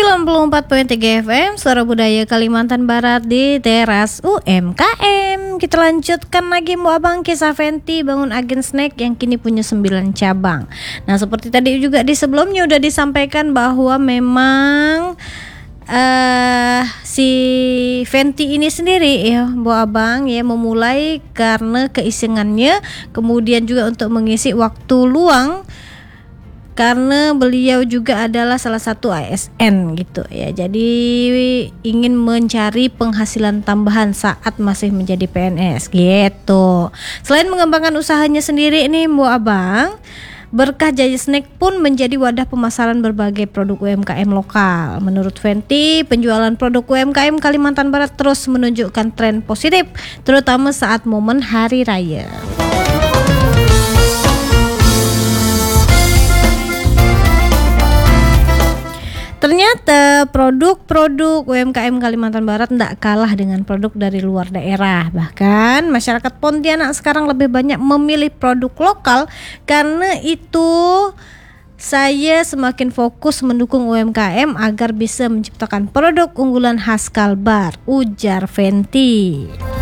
94.3 FM Suara Budaya Kalimantan Barat di Teras UMKM. Kita lanjutkan lagi Mbak Abang kisah Fenty bangun agen snack yang kini punya 9 cabang. Nah, seperti tadi juga di sebelumnya udah disampaikan bahwa memang si Fenty ini sendiri ya Mbak Abang ya memulai karena keisengannya, kemudian juga untuk mengisi waktu luang karena beliau juga adalah salah satu ASN gitu ya. Jadi ingin mencari penghasilan tambahan saat masih menjadi PNS gitu. Selain mengembangkan usahanya sendiri nih Mbak Abang, Berkah Jaya Snack pun menjadi wadah pemasaran berbagai produk UMKM lokal. Menurut Fenty, penjualan produk UMKM Kalimantan Barat terus menunjukkan tren positif, terutama saat momen hari raya. Ternyata produk-produk UMKM Kalimantan Barat tidak kalah dengan produk dari luar daerah. Bahkan masyarakat Pontianak sekarang lebih banyak memilih produk lokal. Karena itu saya semakin fokus mendukung UMKM agar bisa menciptakan produk unggulan khas Kalbar, ujar Fenty.